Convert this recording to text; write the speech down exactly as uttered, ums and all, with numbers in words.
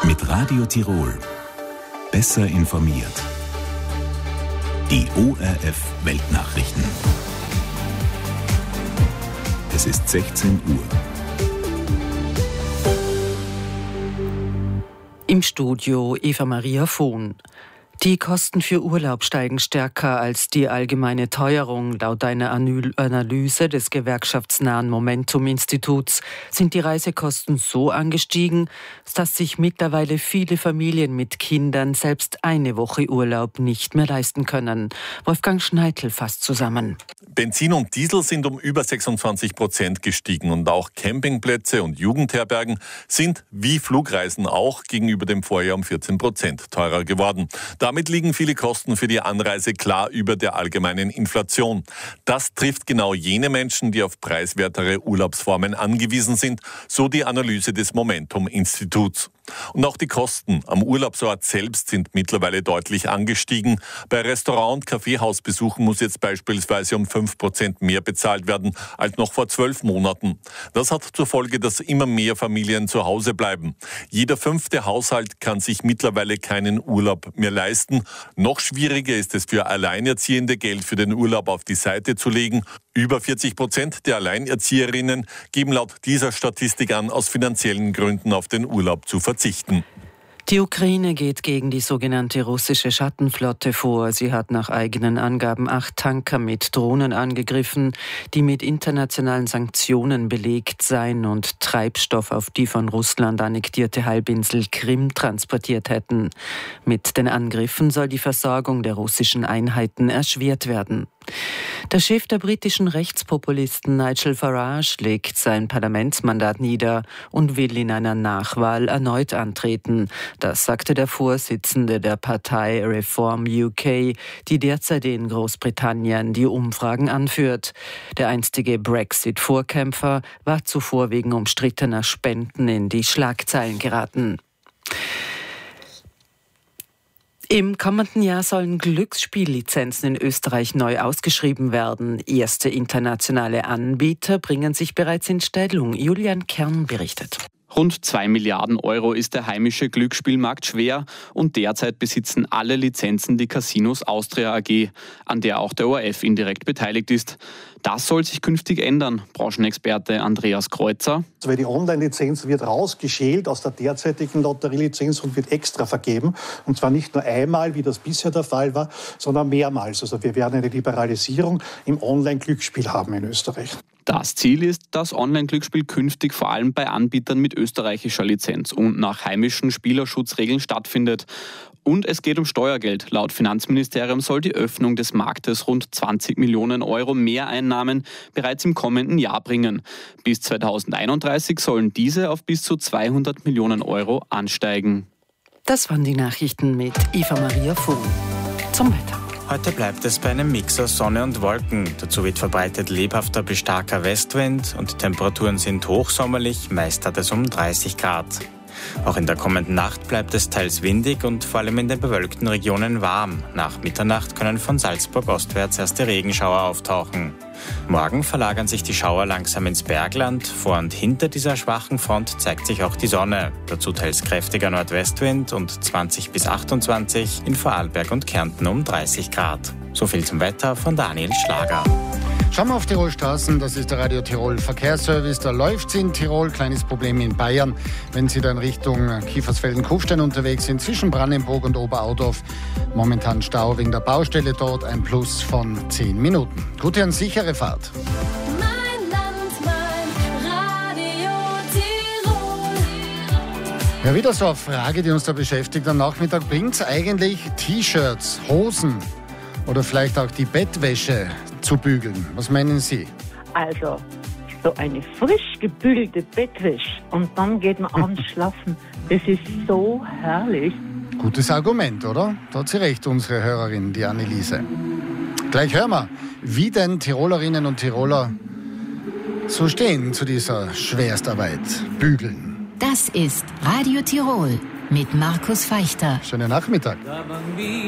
Mit Radio Tirol. Besser informiert. Die O R F Weltnachrichten. Es ist sechzehn Uhr. Im Studio Eva Maria Vohn. Die Kosten für Urlaub steigen stärker als die allgemeine Teuerung. Laut einer Analyse des gewerkschaftsnahen Momentum-Instituts sind die Reisekosten so angestiegen, dass sich mittlerweile viele Familien mit Kindern selbst eine Woche Urlaub nicht mehr leisten können. Wolfgang Schneidl fasst zusammen. Benzin und Diesel sind um über sechsundzwanzig Prozent gestiegen und auch Campingplätze und Jugendherbergen sind, wie Flugreisen auch, gegenüber dem Vorjahr um vierzehn Prozent teurer geworden. Damit liegen viele Kosten für die Anreise klar über der allgemeinen Inflation. Das trifft genau jene Menschen, die auf preiswertere Urlaubsformen angewiesen sind, so die Analyse des Momentum-Instituts. Und auch die Kosten am Urlaubsort selbst sind mittlerweile deutlich angestiegen. Bei Restaurant- und Kaffeehausbesuchen muss jetzt beispielsweise um fünf Prozent mehr bezahlt werden als noch vor zwölf Monaten. Das hat zur Folge, dass immer mehr Familien zu Hause bleiben. Jeder fünfte Haushalt kann sich mittlerweile keinen Urlaub mehr leisten. Noch schwieriger ist es für Alleinerziehende, Geld für den Urlaub auf die Seite zu legen. Über vierzig Prozent der Alleinerzieherinnen geben laut dieser Statistik an, aus finanziellen Gründen auf den Urlaub zu verzichten. Die Ukraine geht gegen die sogenannte russische Schattenflotte vor. Sie hat nach eigenen Angaben acht Tanker mit Drohnen angegriffen, die mit internationalen Sanktionen belegt seien und Treibstoff auf die von Russland annektierte Halbinsel Krim transportiert hätten. Mit den Angriffen soll die Versorgung der russischen Einheiten erschwert werden. Der Chef der britischen Rechtspopulisten Nigel Farage legt sein Parlamentsmandat nieder und will in einer Nachwahl erneut antreten. Das sagte der Vorsitzende der Partei Reform U K, die derzeit in Großbritannien die Umfragen anführt. Der einstige Brexit-Vorkämpfer war zuvor wegen umstrittener Spenden in die Schlagzeilen geraten. Im kommenden Jahr sollen Glücksspiellizenzen in Österreich neu ausgeschrieben werden. Erste internationale Anbieter bringen sich bereits in Stellung. Julian Kern berichtet. Rund zwei Milliarden Euro ist der heimische Glücksspielmarkt schwer und derzeit besitzen alle Lizenzen die Casinos Austria A G, an der auch der O R F indirekt beteiligt ist. Das soll sich künftig ändern, Branchenexperte Andreas Kreuzer. Also weil die Online-Lizenz wird rausgeschält aus der derzeitigen Lotterielizenz und wird extra vergeben. Und zwar nicht nur einmal, wie das bisher der Fall war, sondern mehrmals. Also wir werden eine Liberalisierung im Online-Glücksspiel haben in Österreich. Das Ziel ist, dass Online-Glücksspiel künftig vor allem bei Anbietern mit österreichischer Lizenz und nach heimischen Spielerschutzregeln stattfindet. Und es geht um Steuergeld. Laut Finanzministerium soll die Öffnung des Marktes rund zwanzig Millionen Euro Mehreinnahmen bereits im kommenden Jahr bringen. Bis zweitausendeinunddreißig sollen diese auf bis zu zweihundert Millionen Euro ansteigen. Das waren die Nachrichten mit Eva Maria Vohn. Zum Wetter. Heute bleibt es bei einem Mix aus Sonne und Wolken. Dazu wird verbreitet lebhafter bis starker Westwind und die Temperaturen sind hochsommerlich, meist hat es um dreißig Grad. Auch in der kommenden Nacht bleibt es teils windig und vor allem in den bewölkten Regionen warm. Nach Mitternacht können von Salzburg ostwärts erste Regenschauer auftauchen. Morgen verlagern sich die Schauer langsam ins Bergland. Vor und hinter dieser schwachen Front zeigt sich auch die Sonne. Dazu teils kräftiger Nordwestwind und zwanzig bis achtundzwanzig, in Vorarlberg und Kärnten um dreißig Grad. So viel zum Wetter von Daniel Schlager. Schauen wir auf Tirol Straßen, das ist der Radio Tirol Verkehrsservice. Da läuft's in Tirol, kleines Problem in Bayern. Wenn Sie dann Richtung Kiefersfelden-Kufstein unterwegs sind, zwischen Brandenburg und Oberaudorf, momentan Stau wegen der Baustelle dort, ein Plus von zehn Minuten. Gute und sichere Fahrt. Mein Land, mein Radio Tirol. Ja, wieder so eine Frage, die uns da beschäftigt am Nachmittag. Bringt's eigentlich T-Shirts, Hosen oder vielleicht auch die Bettwäsche zu bügeln? Was meinen Sie? Also, so eine frisch gebügelte Bettwäsche und dann geht man abends schlafen. Das ist so herrlich. Gutes Argument, oder? Da hat sie recht, unsere Hörerin, die Anneliese. Gleich hören wir, wie denn Tirolerinnen und Tiroler so stehen zu dieser Schwerstarbeit, bügeln. Das ist Radio Tirol mit Markus Feichter. Schönen Nachmittag.